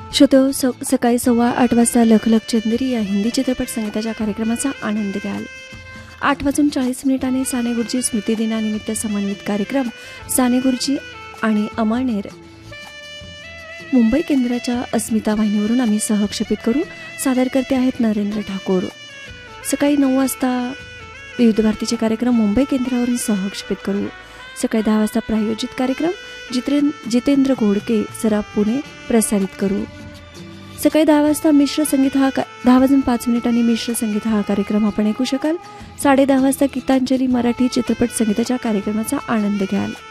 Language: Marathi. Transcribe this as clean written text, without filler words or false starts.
श्रोतो, सकाळी 8:15 वाजता लख लख चंदेरी या हिंदी चित्रपट संगीताच्या कार्यक्रमाचा आनंद घ्याल. 8:40 साने गुरुजी स्मृती दिनानिमित्त समन्वित कार्यक्रम साने गुरुजी आणि अमळनेर मुंबई केंद्राच्या अस्मिता वाहिनीवरून आम्ही सहक्षेपित करू. सादर करते आहेत नरेंद्र ठाकूर. सकाळी 9 वाजता विविध भारतीचे कार्यक्रम मुंबई केंद्रावरून सहक्षेपित करू. सकाळी 10 वाजता प्रायोजित कार्यक्रम जितेंद्र घोडके सराफ पुणे प्रसारित करू. सकाळी 10 वाजता मिश्र संगीत 10:05 मिश्र संगीत हा कार्यक्रम आपण ऐकू शकाल. 10:30 वाजता गीतांजली मराठी चित्रपट संगीताच्या कार्यक्रमाचा आनंद घ्याल.